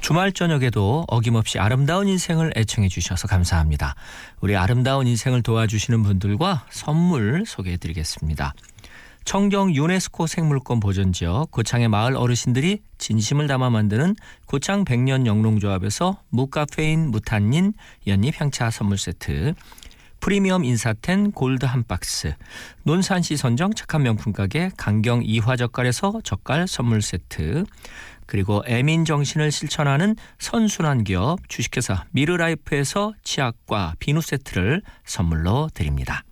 주말 저녁에도 어김없이 아름다운 인생을 애청해 주셔서 감사합니다. 우리 아름다운 인생을 도와주시는 분들과 선물 소개해드리겠습니다. 청정 유네스코 생물권 보존지역 고창의 마을 어르신들이 진심을 담아 만드는 고창 백년 영농조합에서 무카페인 무탄닌 연잎 향차 선물 세트, 프리미엄 인사텐 골드 한 박스, 논산시 선정 착한 명품 가게 강경 이화젓갈에서 젓갈 선물 세트, 그리고 애민 정신을 실천하는 선순환 기업 주식회사 미르라이프에서 치약과 비누 세트를 선물로 드립니다.